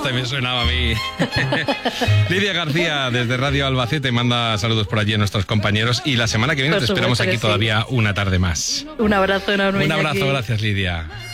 también sonaba a mí. Lidia García, desde Radio Albacete, manda saludos por allí a nuestros compañeros. Y la semana que viene te esperamos aquí todavía una tarde más. Un abrazo enorme. Un abrazo, gracias, Lidia.